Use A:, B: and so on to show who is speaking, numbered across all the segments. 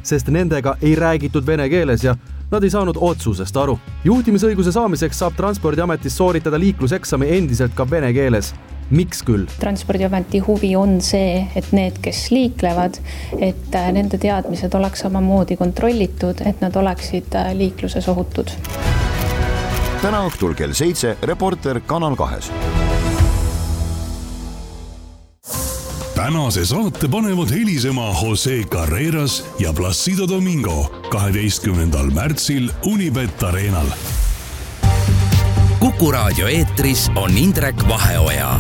A: sest nendega ei räägitud vene keeles ja nad ei saanud otsusest aru. Juhtimisõiguse saamiseks saab Transpordiametis sooritada liikluseksami endiselt ka vene keeles. Miks küll?
B: Transpordiameti huvi on see, et need, kes liiklevad, et nende teadmised oleks samamoodi kontrollitud, et nad oleksid liikluses ohutud.
C: Täna õhtul kell 7 Reporter Kanal 2.
D: Tänase saate panevad helisema Jose Carreras ja Placido Domingo 12. märtsil Unibet Arenal.
E: Kuku raadio eetris on Indrek Vaheoja.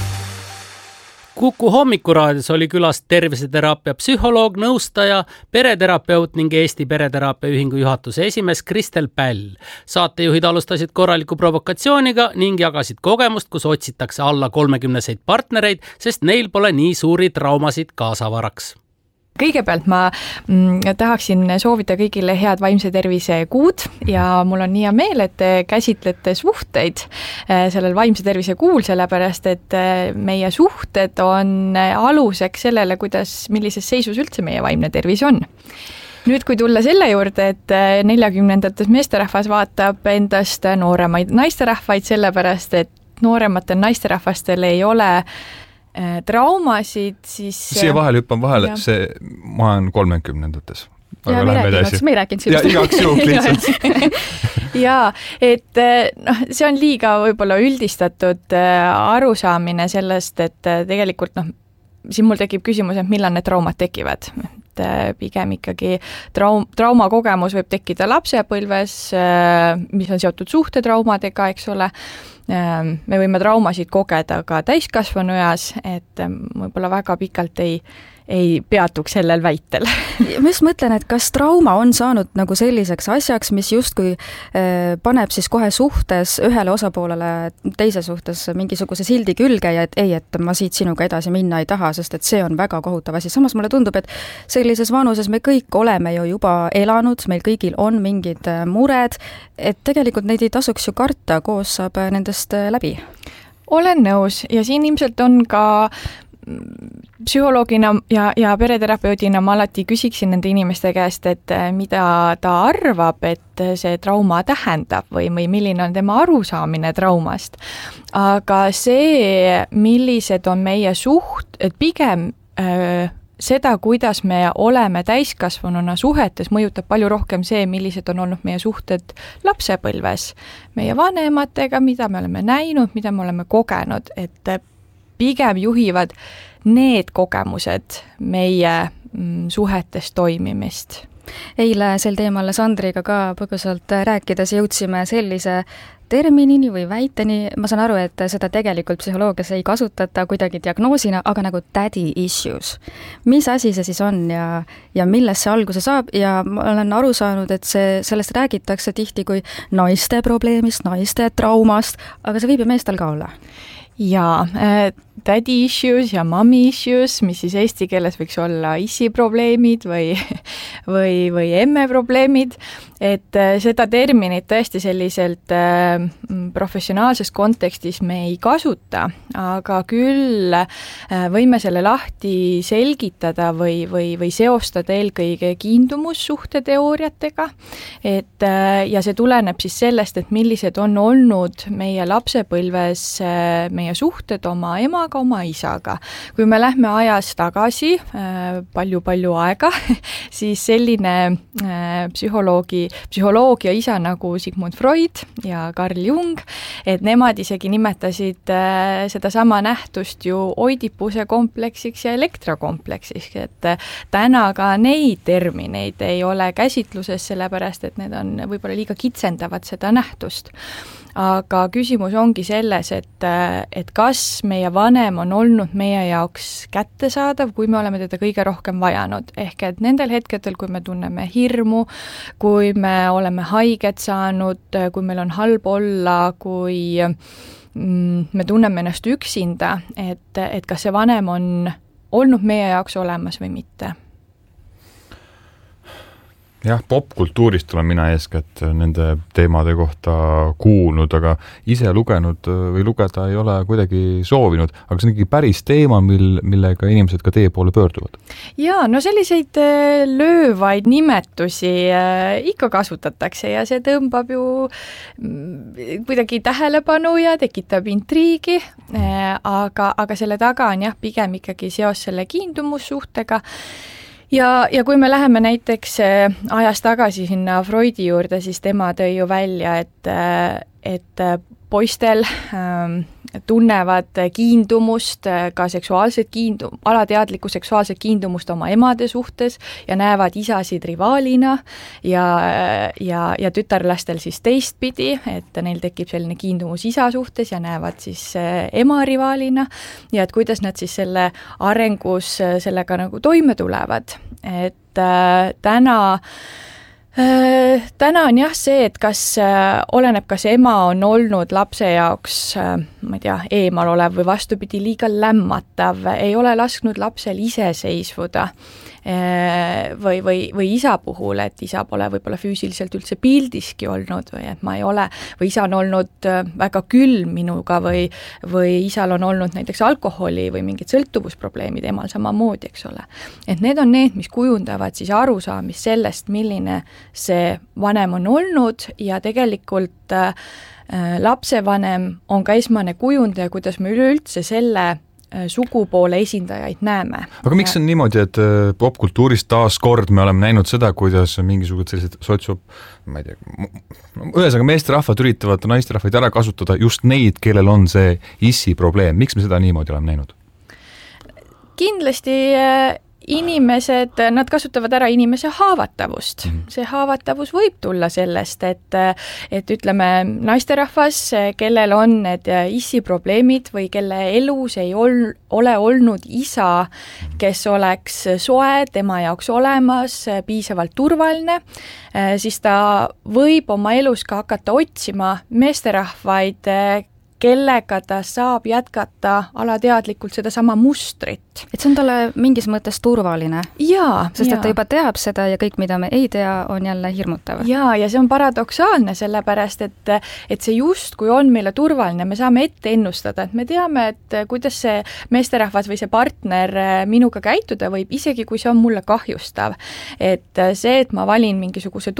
F: Kuku hommikuraadios oli külas terviseteraapia psühholoog, nõustaja, pereterapeut ning Eesti Pereteraapia Ühingu juhatuse esimees Kristel Päll. Saatejuhid alustasid korraliku provokatsiooniga ning jagasid kogemust, kus otsitakse alla 30 partnereid, sest neil pole nii suuri traumasid kaasavaraks.
G: Kõigepealt ma tahaksin soovida kõigile head vaimse tervise kuud ja mul on nii hea meel, et te käsitlete suhteid sellel vaimse tervise kuul, sellepärast et meie suhted on aluseks sellele, millises seisus üldse meie vaimne tervis on. Nüüd, kui tulla selle juurde, et 40-ndates meesterahvas vaatab endast nooremaid naisterahvaid, sellepärast et noorematel naisterahvastel ei ole traumasid, siis...
H: Siia vahel hüppan vahele, ma olen 30-ndates.
B: Ja me ei rääkinud sellest.
H: Ja igaks juhul lihtsalt.
G: Ja, et see on liiga võib-olla üldistatud arusaamine sellest, et tegelikult siin mul tekib küsimus, et millal need traumad tekivad. Pigem ikkagi traumakogemus võib tekkida lapsepõlves, mis on seotud suhtetraumadega, eks ole. Me võime traumasid kogeda ka täiskasvanueas, et võib-olla väga pikalt ei peatuks sellel väitel.
I: Ma just mõtlen, et kas trauma on saanud nagu selliseks asjaks, mis justkui paneb siis kohe suhtes ühele osapoolele teise suhtes mingisuguse sildi külge ja et ma siit sinuga edasi minna ei taha, sest et see on väga kohutav asi. Samas mulle tundub, et sellises vanuses me kõik oleme ju juba elanud, meil kõigil on mingid mured, et tegelikult neid ei tasuks ju karta, koos saab nendest läbi.
G: Olen nõus ja siin ilmselt on ka psühholoogina ja pereterapeudina ma alati küsiksin nende inimeste käest, et mida ta arvab, et see trauma tähendab või milline on tema arusaamine traumast. Aga see, millised on meie et pigem seda, kuidas me oleme täiskasvanuna suhetes, mõjutab palju rohkem see, millised on olnud meie suhted lapsepõlves, meie vanematega, mida me oleme näinud, mida me oleme kogenud, et pigem juhivad need kogemused meie suhetes toimimist.
I: Eile sel teemal Sandriga ka põgusalt rääkides jõudsime sellise terminini või väiteni, ma saan aru, et seda tegelikult psühholoogias ei kasutata kuidagi diagnoosina, aga nagu daddy issues. Mis asi see siis on ja millest see alguse saab ja ma olen aru saanud, et sellest räägitakse tihti kui naiste probleemist, naiste traumast, aga see võib ju meestel ka olla.
G: Ja daddy issues ja mommy issues, mis siis eesti keeles võiks olla isi probleemid või emme probleemid, et seda terminit tõesti selliselt professionaalses kontekstis me ei kasuta, aga küll võime selle lahti selgitada või seostada eelkõige kiindumussuhte teooriatega, ja see tuleneb siis sellest, et millised on olnud meie lapsepõlves meie suhted oma emaga, oma isaga. Kui me lähme ajas tagasi palju aega, siis selline psühholoogia isa nagu Sigmund Freud ja Carl Jung, et nemad isegi nimetasid seda sama nähtust ju Oidipuse kompleksiks ja elektrokompleksiks, et täna ka neid termineid ei ole käsitluses, sellepärast et need on võib-olla liiga kitsendavad seda nähtust. Aga küsimus ongi selles, et kas meie vanem on olnud meie jaoks kättesaadav, kui me oleme teda kõige rohkem vajanud. Ehk et nendel hetkedel, kui me tunneme hirmu, kui me oleme haiget saanud, kui meil on halb olla, kui me tunneme ennast üksinda, et kas see vanem on olnud meie jaoks olemas või mitte.
H: Jah, popkultuurist olen mina eeskätt nende teemade kohta kuulnud, aga ise lugenud või lugeda ei ole kuidagi soovinud, aga see on ikkagi päris teema, millega inimesed ka teie poole pöörduvad.
G: Jaa, no selliseid löövaid nimetusi ikka kasutatakse ja see tõmbab ju kuidagi tähelepanu ja tekitab intriigi, aga selle taga on jah, pigem ikkagi seos selle kiindumussuhtega. Ja kui me läheme näiteks ajas tagasi sinna Freudi juurde, siis tema tõi ju välja, et poistel tunnevad kiindumust, ka alateadlikku seksuaalset kiindumust oma emade suhtes ja näevad isasid rivaalina ja tütarlastel siis teistpidi, et neil tekib selline kiindumus isa suhtes ja näevad siis ema rivaalina ja et kuidas nad siis selle arengus sellega nagu toime tulevad, et täna on jah see, et oleneb, kas ema on olnud lapse jaoks, ma ei tea, eemal olev või vastupidi liiga lämmatav, ei ole lasknud lapsel ise seisvuda või isa puhul, et isa pole võib-olla füüsiliselt üldse pildiski olnud või et ma ei ole, või isa on olnud väga külm minuga või isal on olnud näiteks alkoholi või mingid sõltuvusprobleemid, emal samamoodi, eks ole. Et need on need, mis kujundavad siis arusaamist sellest, milline see vanem on olnud ja tegelikult lapsevanem on ka esmane kujundaja, kuidas me üleüldse selle sugupoole esindajaid näeme.
H: Aga miks on niimoodi, et popkultuuris taas kord me oleme näinud seda, kuidas mingisugused sellised ma ei tea, ühesõnaga meesterahvad üritavad naisterahvaid ära kasutada just neid, kellel on see issi probleem. Miks me seda niimoodi oleme näinud?
G: Kindlasti inimesed, nad kasutavad ära inimese haavatavust. See haavatavus võib tulla sellest, et ütleme naisterahvas, kellel on need issi probleemid või kelle elus ei ole olnud isa, kes oleks soe, tema jaoks olemas, piisavalt turvaline, siis ta võib oma elus ka hakata otsima meesterahvaid, kellega ta saab jätkata alateadlikult seda sama mustrit.
I: Et see on talle mingis mõttes turvaline.
G: Jaa.
I: Sest et ta juba teab seda ja kõik, mida me ei tea, on jälle hirmutav.
G: Jaa, ja see on paradoksaalne sellepärast, et see just, kui on meile turvaline, me saame ette ennustada, et me teame, et kuidas see meesterahvas või see partner minuga käituda võib, isegi kui see on mulle kahjustav. Et see, et ma valin mingisuguse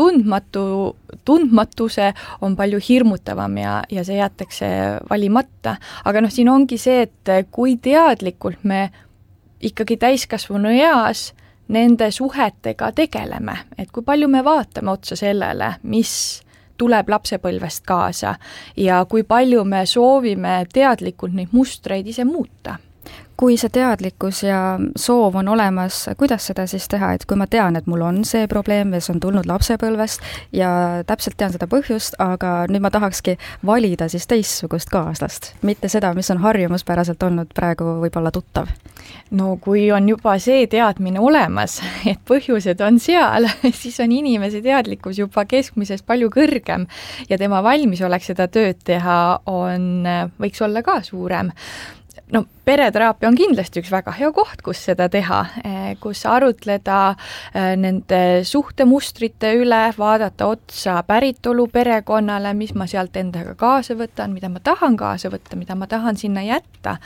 G: tundmatuse, on palju hirmutavam ja see jätakse valimata, aga siin ongi see, et kui teadlikult me ikkagi täiskasvanu eas nende suhetega tegeleme, et kui palju me vaatame otsa sellele, mis tuleb lapsepõlvest kaasa ja kui palju me soovime teadlikult neid mustreid ise muuta.
I: Kui see teadlikkus ja soov on olemas, kuidas seda siis teha, et kui ma tean, et mul on see probleem, mis on tulnud lapsepõlvest ja täpselt tean seda põhjust, aga nüüd ma tahakski valida siis teistsugust kaaslast, mitte seda, mis on harjumuspäraselt olnud praegu võib-olla tuttav?
G: No kui on juba see teadmine olemas, et põhjused on seal, siis on inimese teadlikkus juba keskmisest palju kõrgem ja tema valmisolek seda tööd teha võiks olla ka suurem. No, pereteraapia on kindlasti üks väga hea koht, kus seda teha, kus arutleda nende suhtemustrite üle, vaadata otsa päritolu perekonnale, mis ma sealt endaga kaasa võtan, mida ma tahan kaasa võtta, mida ma tahan sinna jätta.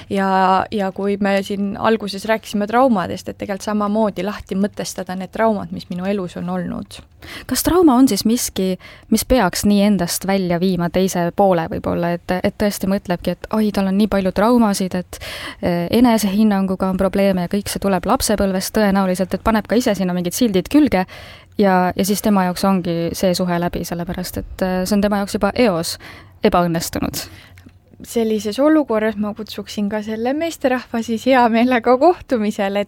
G: Ja kui me siin alguses rääkisime traumadest, et tegelikult samamoodi lahti mõtestada need traumad, mis minu elus on olnud.
I: Kas trauma on siis miski, mis peaks nii endast välja viima teise poole võib-olla, et tõesti mõtlebki, et oi, tal on nii palju traumasid, et enesehinnanguga on probleeme ja kõik see tuleb lapsepõlvest tõenäoliselt, et paneb ka ise sinna mingid sildid külge ja siis tema jaoks ongi see suhe läbi, sellepärast et see on tema jaoks juba eos ebaõnnestunud.
G: Sellises olukorras ma kutsuksin ka selle meesterahva siis hea meelega kohtumisel,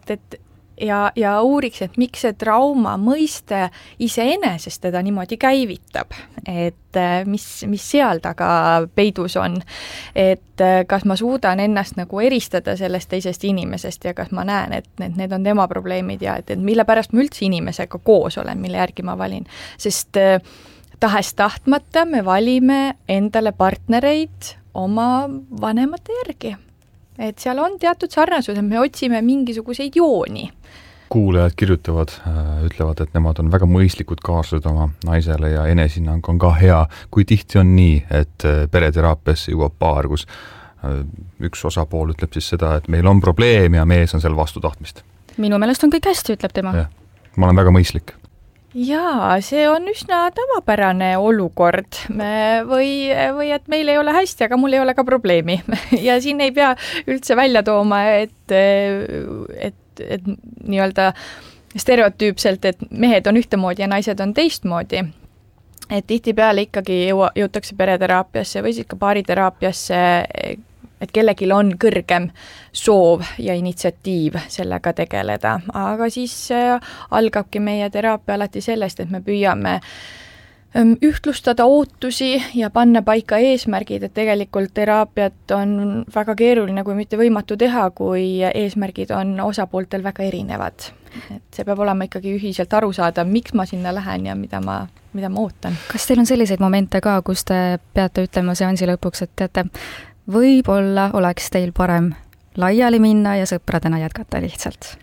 G: ja uuriks, et miks see trauma mõiste iseenesest teda niimoodi käivitab, et mis seal taga peidus on, et kas ma suudan ennast nagu eristada sellest teisest inimesest ja kas ma näen, et need on tema probleemid ja et mille pärast ma üldse inimesega koos olen, mille järgi ma valin, sest tahes tahtmata me valime endale partnereid oma vanemate järgi. Et seal on teatud sarnasused, me otsime mingisuguseid jooni.
H: kuulajad kirjutavad, ütlevad, et nemad on väga mõistlikud kaaslased oma naisele ja enesehinnang on ka hea. Kui tihti on nii, et pereteraapiasse jõuab paar, kus üks osapool ütleb siis seda, et meil on probleem ja mees on seal vastu tahtmist?
I: Minu meelest on kõik hästi, ütleb tema.
H: Ja, ma olen väga mõistlik.
G: Jaa, see on üsna tavapärane olukord või et meil ei ole hästi, aga mul ei ole ka probleemi. Ja siin ei pea üldse välja tooma, et nii-öelda stereotüüpselt, et mehed on ühtemoodi ja naised on teistmoodi. Et tihtipeale ikkagi jõutakse pereteraapiasse või siis ka paariteraapiasse, et kellelgi on kõrgem soov ja initsiatiiv sellega tegeleda. Aga siis algabki meie teraapia alati sellest, et me püüame ühtlustada ootusi ja panna paika eesmärgid, et tegelikult teraapiat on väga keeruline, kui mitte võimatu teha, kui eesmärgid on osapooltel väga erinevad. Et see peab olema ikkagi ühiselt aru saada, miks ma sinna lähen ja mida ma ootan.
I: Kas teil on selliseid momente ka, kus te peate ütlema seansi lõpuks, et teate, võib-olla oleks teil parem laiali minna ja sõpradena jätkata lihtsalt?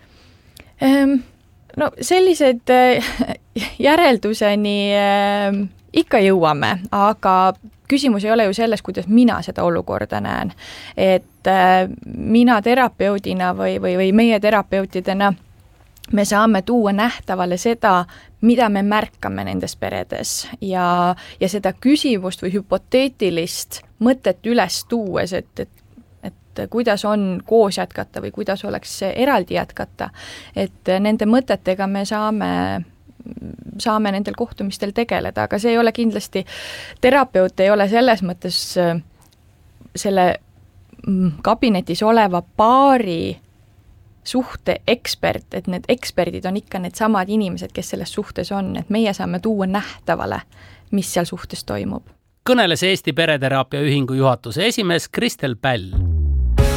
G: No sellised järelduseni ikka jõuame, aga küsimus ei ole ju selles, kuidas mina seda olukorda näen. Et mina terapeudina või meie terapeutidena me saame tuua nähtavale seda, mida me märkame nendes peredes ja seda küsimust või hüpoteetilist mõtet üles tuues, et kuidas on koos jätkata või kuidas oleks eraldi jätkata. Et nende mõtetega me saame nendel kohtumistel tegeleda, aga see ei ole kindlasti, terapeut ei ole selles mõttes selle kabinetis oleva paari suhte ekspert, et need eksperdid on ikka need samad inimesed, kes selles suhtes on, et meie saame tuua nähtavale, mis seal suhtes toimub.
F: Kõneles Eesti Pereteraapia Ühingu juhatuse esimees Kristel Päll.